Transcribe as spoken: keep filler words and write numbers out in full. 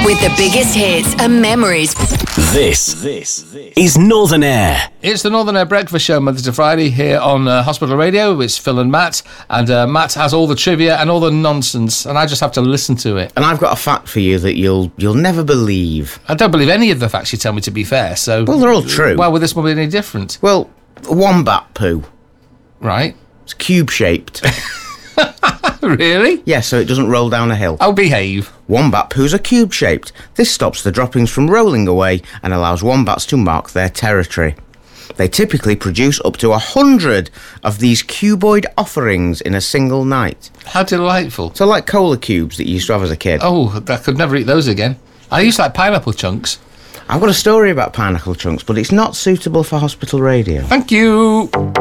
with the biggest hits and memories. This, this, this is Northern Air. It's the Northern Air Breakfast Show, Monday to Friday, here on uh, Hospital Radio. It's Phil and Matt, and uh, Matt has all the trivia and all the nonsense, and I just have to listen to it. And I've got a fact for you that you'll you'll never believe. I don't believe any of the facts you tell me, to be fair, so... Well, they're all true. Why would this one be any different? Well, wombat poo. Right. It's cube-shaped. Really? Yeah, so it doesn't roll down a hill. I'll behave. Wombat poos are cube-shaped. This stops the droppings from rolling away and allows wombats to mark their territory. They typically produce up to a hundred of these cuboid offerings in a single night. How delightful. So like cola cubes that you used to have as a kid. Oh, I could never eat those again. I used to like pineapple chunks. I've got a story about pineapple chunks, but it's not suitable for hospital radio. Thank you.